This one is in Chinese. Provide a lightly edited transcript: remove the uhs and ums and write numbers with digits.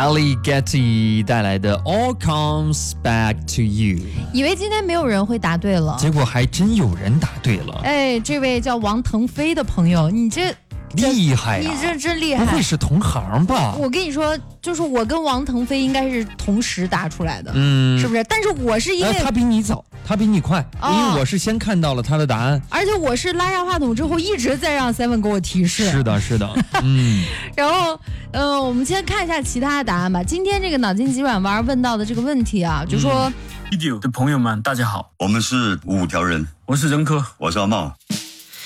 Ali Getty 带来的 All Comes Back to You。 以为今天没有人会答对了， 结果还真有人答对了。 哎，这位叫王腾飞的朋友，你这厉害呀！ 你这真厉害， 不会是同行吧？ 我跟你说，就是我跟王腾飞应该是同时答出来的，是不是？但是我是因为他比你早，他比你快，因为我是先看到了他的答案， 而且我是拉下话筒之后一直在让 Seven 给我提示。 是的，是的， 然后，我们先看一下其他的答案吧。今天这个脑筋急转弯问到的这个问题啊，就说 video 的朋友们，大家好， 我们是五条人， 我是任科， 我是阿茂。